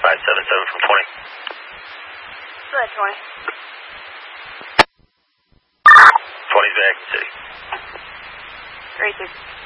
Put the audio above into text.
577 from 20. Go ahead, 20. 20's back in city. Great, dude.